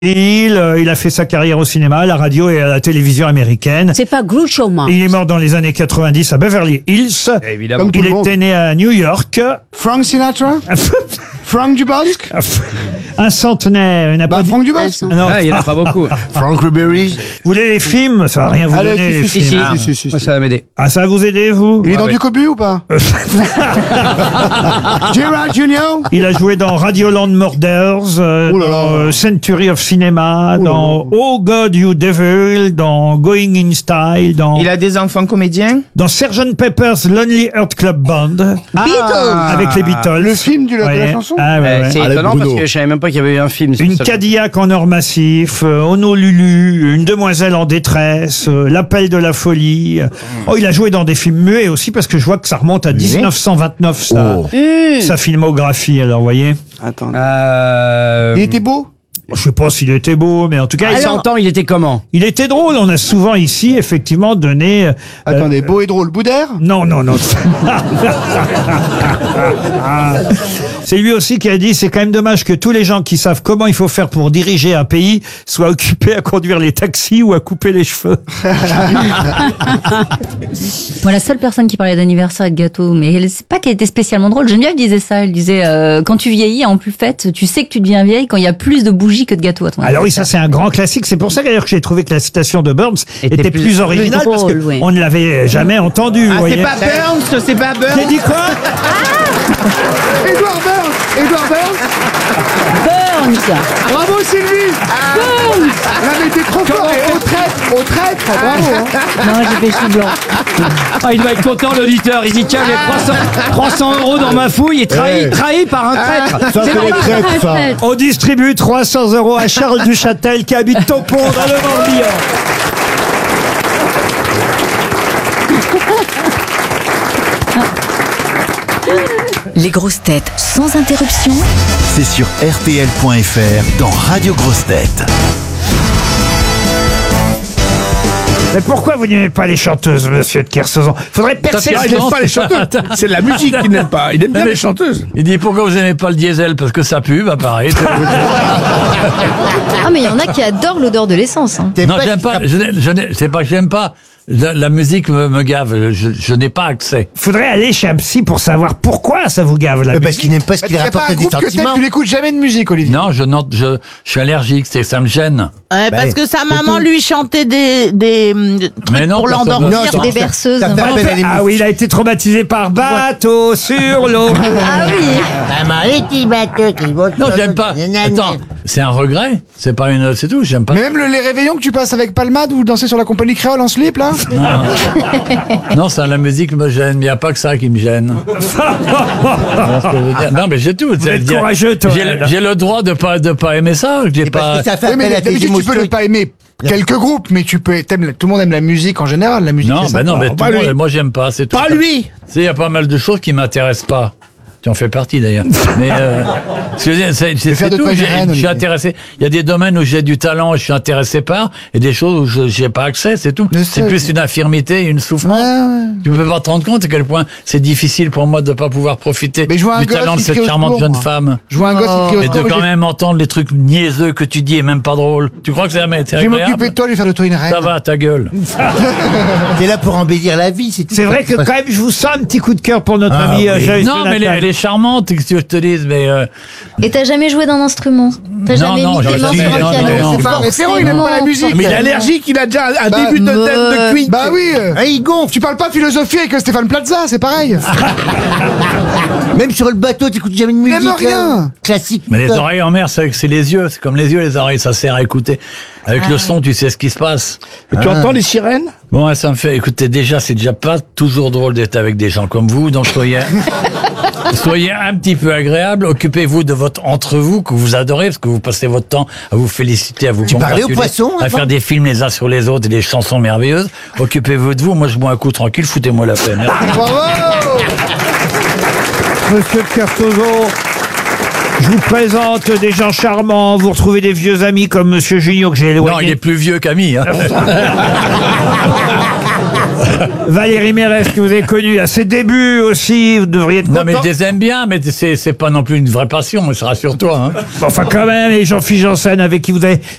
Il a fait sa carrière au cinéma, à la radio et à la télévision américaine. C'est pas Groucho Marx. Il est mort dans les années 90 à Beverly Hills. Évidemment. Il était né à New York. Frank Sinatra. Frank Dubosc. Un centenaire. Frank Dubosc. Non. Ah, il n'y en a pas beaucoup. Frank Ribery. Vous voulez les films? Ça va rien vous donner, les Si, films. Moi, ça va m'aider. Ah, ça va vous aider, vous? Il est dans du cobu ou pas? Gerard Junior. Il a joué dans Radioland Murders, dans Century of Cinema, dans Oh God You Devil, dans Going in Style, Il a des enfants comédiens. dans Sgt Pepper's Lonely Heart Club Band, avec les Beatles. Le film de la Ouais. chanson. Ah, ouais, ouais. C'est étonnant parce que je savais même pas qu'il y avait eu un film. sur Une ça. Cadillac en or massif, Honolulu, Une demoiselle en détresse, L'appel de la folie. Oh, il a joué dans des films muets aussi parce que je vois que ça remonte à 1929, sa filmographie, alors, vous voyez. Attends. Il Il était beau. Je sais pas s'il était beau, mais en tout cas, À 100 ans, il était comment? il était drôle. On a souvent ici, effectivement, donné... Attendez, beau et drôle. Boudère. Non. C'est lui aussi qui a dit, c'est quand même dommage que tous les gens qui savent comment il faut faire pour diriger un pays soient occupés à conduire les taxis ou à couper les cheveux. Moi, la seule personne qui parlait d'anniversaire et de gâteau, mais elle, c'est pas qu'elle était spécialement drôle. Geneviève disait ça. Elle disait, quand tu vieillis, en plus fête, tu sais que tu deviens vieille quand il y a plus de bougies que de gâteaux à ton Alors oui, anniversaire. ça c'est un grand classique. C'est pour ça d'ailleurs que j'ai trouvé que la citation de Burns était plus originale parce drôle, oui. qu'on ne l'avait jamais entendue. vous Ah, voyez. c'est pas Burns, c'est pas J'ai Burns. dit quoi? Edouard Burns. Edouard Burns. Burns. Bravo Sylvie. Là, mais t'es trop fort. Et au traître. Bravo. Hein. Non, j'ai fait chou blanc. Ah, il doit être content, l'auditeur. Il dit, tiens, les 300 € dans ma fouille et trahi par un traître. Ça, c'est les traîtres, ça. On distribue 300 € à Charles Duchâtel qui habite Taupon dans le Morbihan. Les grosses têtes sans interruption. C'est sur RTL.fr dans Radio Grosses Têtes. Mais pourquoi vous n'aimez pas les chanteuses, monsieur de Kersauzon? Faudrait percer. Il n'aime pas les chanteuses. C'est la musique qu'il n'aime pas. Il aime bien les chanteuses. Il dit pourquoi vous n'aimez pas le diesel? Parce que ça pue, bah pareil. Ah, mais il y en a qui adorent l'odeur de l'essence. Hein. Non, j'aime pas. C'est pas que j'aime pas. La musique me gave. Je n'ai pas accès. Faudrait aller chez un psy pour savoir pourquoi ça vous gave la Parce musique. qu'il n'aime pas ce qu'il Il n'y a pas rapporte un à des groupe que sentiments. tu n'écoutes jamais de musique, Olivier. Non, je suis allergique. Ça me gêne. Parce que sa maman lui chantait des trucs Mais non, pour personne- l'endormir. Non, Des berceuses. Ça fait appel à l'émotion. Ah oui, il a été traumatisé par bateau sur l'eau. Ah oui. Maman, les petits bateaux qui vont Non, j'aime pas. Attends, c'est un regret. C'est pas une. C'est tout. J'aime pas. Mais même les réveillons que tu passes avec Palmade ou vous dansez sur la compagnie créole en slip, là. Non, ça, la musique me gêne. Il n'y a pas que ça qui me gêne. Voilà ce que je veux dire. Non, mais j'ai tout. êtes courageux, toi. J'ai le droit de pas aimer ça. J'ai Parce pas. que ça fait Oui, mais appel à tes d'habitude, tu émotions. peux ne pas aimer quelques groupes, mais tout le monde aime la musique en général. La musique, Non, c'est bah non, sympa. mais tout Pas le monde, lui. moi j'aime pas. C'est tout. Pas lui. Tu sais, il y a pas mal de choses qui m'intéressent pas. Tu en fais partie d'ailleurs. Mais ce que je veux dire, c'est faire de tout. toi une Je reine, suis Olivier. intéressé. Il y a des domaines où j'ai du talent et je suis intéressé par, et des choses où j'ai pas accès. C'est tout. Mais C'est c'est- plus une infirmité, une souffrance. Ouais. Tu peux pas te rendre compte à quel point c'est difficile pour moi de pas pouvoir profiter Mais je vois un du gosse talent de qui crie cette au charmante secours, jeune moi. femme. Je vois un gosse qui crie au Et de secours, quand je- même entendre les trucs niaiseux que tu dis et même pas drôle. Tu crois que c'est Je vais agréable? m'occuper de toi, je vais faire de toi une reine. Ça va, ta gueule. T'es là pour embellir la vie, c'est tout. C'est vrai que quand même, je vous sens un petit coup de cœur pour notre ami Joyce Non, mais Jonathan. elle est charmante, qu'est-ce que tu veux que je te dise, mais Et t'as jamais joué d'un instrument? T'as Non, jamais non, mis tes j'aurais mains dit, sur non, un piano? non, C'est pas référent, il n'aime pas la musique. Mais il est allergique, il a déjà un début de tête de cuit. Bah oui. Ah, il gonfle. Tu parles pas philosophie avec Stéphane Plaza, c'est pareil. Même sur le bateau, t'écoutes jamais de Il musique. aime rien. Classique. Mais les oreilles en mer, c'est les yeux. C'est comme les yeux, les oreilles, ça sert à écouter. Avec le son, tu sais ce qui se passe. Et tu entends les sirènes? Bon, ouais, ça me fait, écoutez, c'est déjà pas toujours drôle d'être avec des gens comme vous, donc soyez un petit peu agréable, occupez-vous de votre entre vous, que vous adorez, parce que vous passez votre temps à vous féliciter, à vous Tu parlais aux congratuler, poissons, à avant faire des films les uns sur les autres et des chansons merveilleuses. Occupez-vous de vous, moi je bois un coup tranquille, foutez-moi la peine. Bravo. Monsieur de Kersauzon, je vous présente des gens charmants. Vous retrouvez des vieux amis comme Monsieur Junio que j'ai éloigné. Non, il est plus vieux qu'Ami. Hein. Valérie Mérès que vous avez connue à ses débuts aussi. Vous devriez être Non, content. mais je les aime bien, mais c'est pas non plus une vraie passion, mais rassure-toi. Hein. Enfin, quand même, et Jean-Philippe Janssen avec qui vous avez